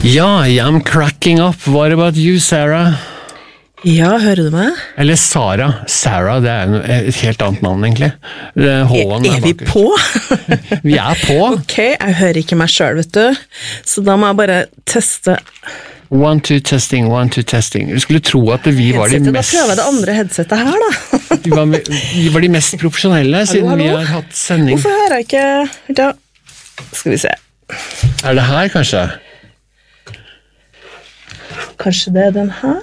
Ja, I'm cracking up. What about you, Sarah? Ja, hører du meg? Eller Sara. Sarah, det er et helt annet navn, egentlig. Er vi på? Vi er på. Ok, jeg hører ikke meg selv, vet du. Så da må jeg bare teste. 1, 2, testing, 1, 2, testing. Du skulle tro at vi var de mest... Da prøver jeg det andre headsetet her, da. vi var de mest profesjonelle, siden vi har hatt sending. Hvorfor hører jeg ikke... Da skal vi se. Er det her, kanskje? Kanskje det er den her?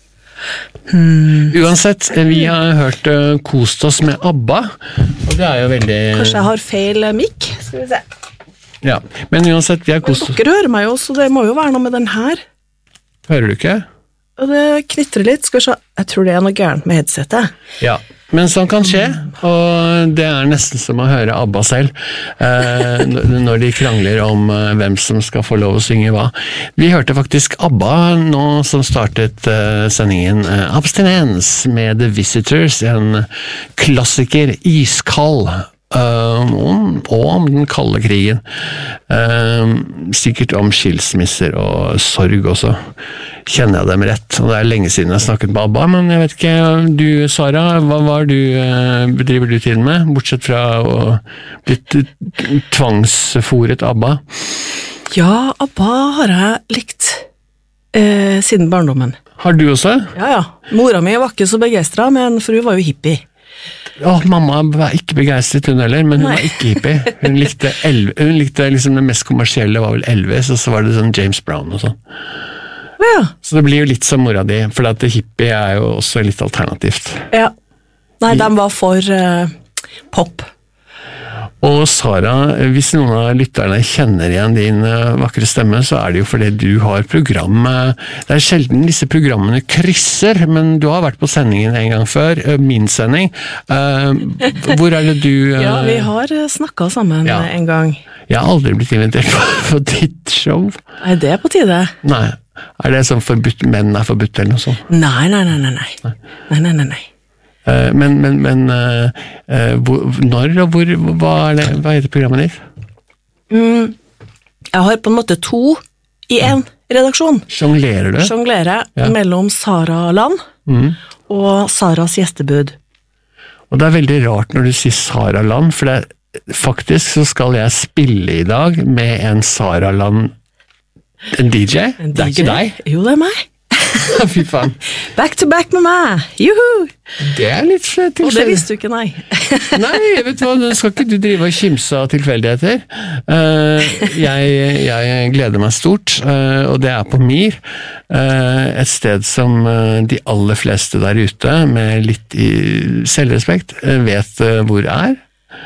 Uansett, vi har hørt kost oss med ABBA, og det er jo veldig... Kanskje jeg har feil mic? Skal vi se. Ja, men uansett, vi har kost oss... Dere hører meg jo, så det må jo være noe med den her. Hører du ikke? Og det knitrer litt, skal vi se. Jeg tror det er noe gærent med headsetet. Ja, men sånn kan skje, og det er nesten som å høre ABBA selv, når de krangler om hvem som skal få lov å synge hva. Vi hørte faktisk ABBA nå som startet sendingen Abstinence med The Visitors, en klassiker, iskald, og om den kalde krigen. Sikkert om skilsmisser og sorg også. Kjenner jeg dem rett, og det er lenge siden jeg snakket med ABBA, men jeg vet ikke, du, Sara, hva bedriver du tiden med, bortsett fra å blitt tvangsforet ABBA? Ja, ABBA har jeg likt siden barndommen. Har du også? Ja. Mora mi var ikke så begeistret, men for hun var jo hippie. Mamma var ikke begeistret hun heller, men hun var ikke hippie. Hun likte liksom det mest kommersielle var vel Elvis, og så var det sånn James Brown og sånn. Ja. Så det blir jo litt som mora di, for at hippie er jo også litt alternativt. Ja. Nei, de var for pop. Og Sara, hvis noen av lytterne kjenner igjen din vakre stemme, så er det jo fordi du har program. Det er sjelden disse programmene krysser, men du har vært på sendingen en gang før, min sending. Hvor er det du... Ja, vi har snakket sammen en gang. Jeg har aldri blitt invitert på ditt show. Er det på tide? Nei. Er det sånn forbudt, menn er forbudt eller noe sånt? Nei. Men når og hvor, hva heter programmet ditt? Jeg har på en måte 2 i en redaksjon. Jonglerer du? Jonglerer mellom Sara Land og Saras gjestebud. Og det er veldig rart når du sier Sara Land, for faktisk så skal jeg spille i dag med en Sara Land, en DJ? Det er ikke deg? Jo, det er meg. Fy faen. Back to back med meg. Juhu! Det er litt tilfeldig. Og det visste du ikke, nei. Nei, vet du hva, nå skal ikke du drive og kimse av tilfeldigheter. Jeg gleder meg stort, og det er på Mir. Et sted som de aller fleste der ute, med litt selvrespekt, vet hvor er.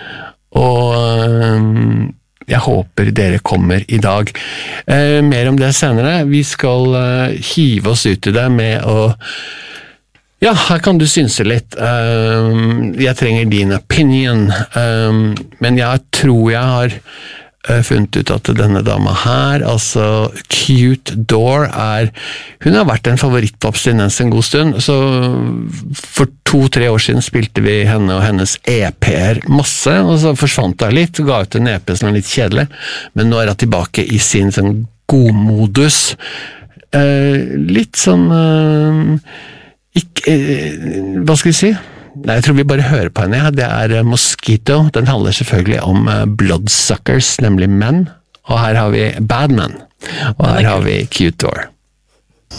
Og... jeg håper dere kommer i dag. Mer om det senere. Vi skal hive oss ut i det med å... Ja, her kan du synse litt. Jeg trenger din opinion. Men jeg tror jeg har funnet ut at denne dama her, altså Cute Door, hun har vært en favoritt på Abstinens en god stund, så for 2-3 år siden spilte vi henne og hennes EP-er masse, og så forsvant hun litt, ga ut en EP som er litt kjedelig, men nå er hun tilbake i sin sånn godmodus. Litt sånn hva skal vi si? Nei, jeg tror vi bare hører på henne. Det er Mosquito. Den handler selvfølgelig om bloodsuckers, nemlig menn. Og her har vi Bad Men. Og her har vi Cute Door.